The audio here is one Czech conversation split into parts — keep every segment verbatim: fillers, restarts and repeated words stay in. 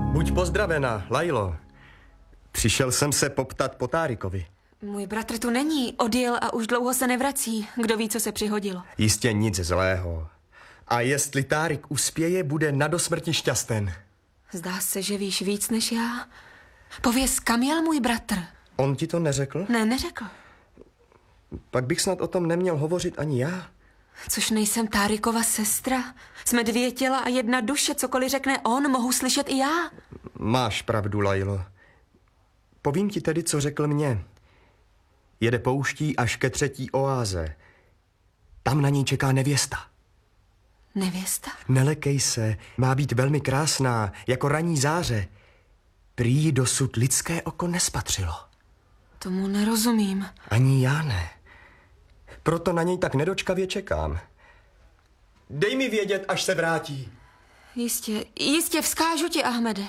Buď pozdravena, Lajlo. Přišel jsem se poptat po Tárikovi. Můj bratr tu není, odjel a už dlouho se nevrací. Kdo ví, co se přihodilo. Jistě nic zlého. A jestli Tárik uspěje, bude na dosmrti šťasten. Zdá se, že víš víc než já. Pověz, kam jel můj bratr? On ti to neřekl? Ne, neřekl. Pak bych snad o tom neměl hovořit ani já. Což nejsem Tárikova sestra. Jsme dvě těla a jedna duše. Cokoliv řekne on, mohu slyšet i já. Máš pravdu, Lajlo. Povím ti tedy, co řekl mně. Jede pouští až ke třetí oáze. Tam na něj čeká nevěsta. Nevěsta? Nelekej se, má být velmi krásná, jako ranní záře. Prý ji dosud lidské oko nespatřilo. Tomu nerozumím. Ani já ne. Proto na něj tak nedočkavě čekám. Dej mi vědět, až se vrátí. Jistě, jistě vzkážu ti, Ahmede.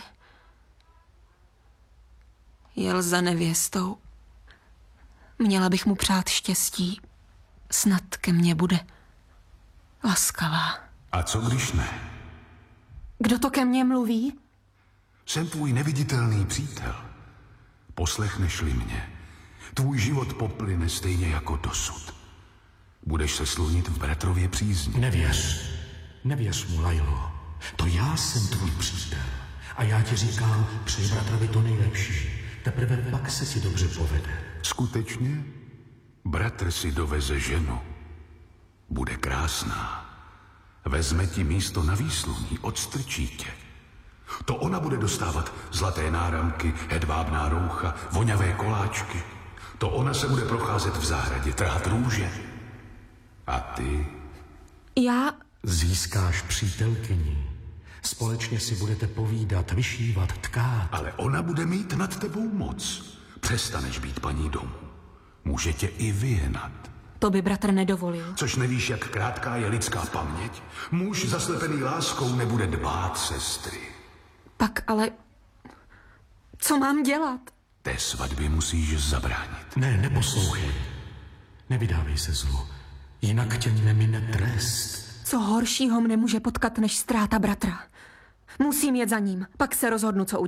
Jel za nevěstou. Měla bych mu přát štěstí. Snad ke mně bude laskavá. A co když ne? Kdo to ke mně mluví? Jsem tvůj neviditelný přítel. Poslechneš-li mě, tvůj život poplyne stejně jako dosud. Budeš se slunit v bratrově přízni. Nevěř. Nevěř mu, Lajlo. To já jsem tvůj přítel. A já ti říkám, přeji bratrovi to nejlepší. Teprve pak se si dobře povede. Skutečně? Bratr si doveze ženu. Bude krásná. Vezme ti místo na výsluní, odstrčí tě. To ona bude dostávat zlaté náramky, hedvábná roucha, voňavé koláčky. To ona se bude procházet v zahradě, trhat růže. A ty? Já... Získáš přítelkyni. Společně si budete povídat, vyšívat, tkát. Ale ona bude mít nad tebou moc. Přestaneš být paní domu. Může tě i vyhnat. To by bratr nedovolil. Což nevíš, jak krátká je lidská paměť? Muž zaslepený láskou nebude dbát sestry. Pak ale... Co mám dělat? Té svatbě musíš zabránit. Ne, neposlouchej. Nevydávej se zlu. Jinak tě nemine trest. Co horšího mne může potkat než ztráta bratra? Musím jet za ním, pak se rozhodnu, co udělat.